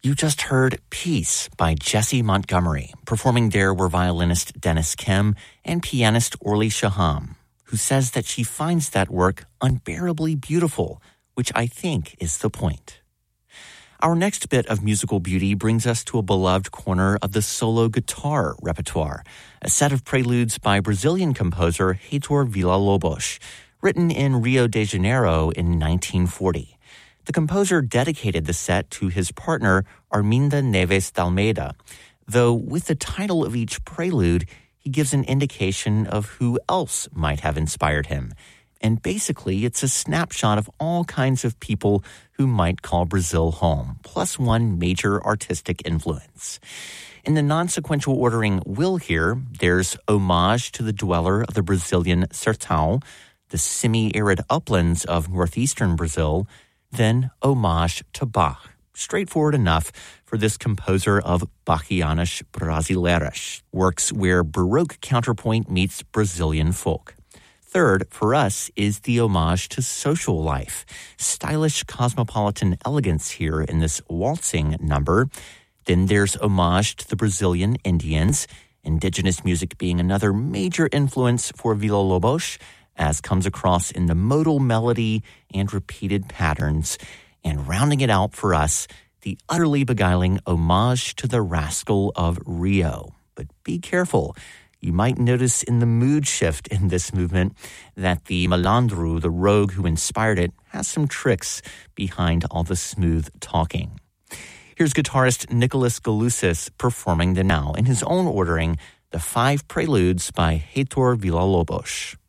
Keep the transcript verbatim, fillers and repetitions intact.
You just heard Peace by Jessie Montgomery. Performing there were violinist Dennis Kim and pianist Orly Shaham, who says that she finds that work unbearably beautiful, which I think is the point. Our next bit of musical beauty brings us to a beloved corner of the solo guitar repertoire, a set of preludes by Brazilian composer Heitor Villa-Lobos, written in Rio de Janeiro in nineteen forty. The composer dedicated the set to his partner Arminda Neves de Almeida, though with the title of each prelude, he gives an indication of who else might have inspired him. And basically, it's a snapshot of all kinds of people who might call Brazil home, plus one major artistic influence. In the non-sequential ordering we'll hear, there's homage to the dweller of the Brazilian Sertão, the semi-arid uplands of northeastern Brazil, then homage to Bach. Straightforward enough for this composer of Bachianas Brasileiras, works where Baroque counterpoint meets Brazilian folk. Third, for us, is the homage to social life. Stylish cosmopolitan elegance here in this waltzing number. Then there's homage to the Brazilian Indians, indigenous music being another major influence for Villa-Lobos, as comes across in the modal melody and repeated patterns. And rounding it out for us, the utterly beguiling homage to the Rascal of Rio. But be careful. You might notice in the mood shift in this movement that the malandro, the rogue who inspired it, has some tricks behind all the smooth talking. Here's guitarist Nicholas Galusis performing the now, in his own ordering, the five preludes by Heitor Villa-Lobos.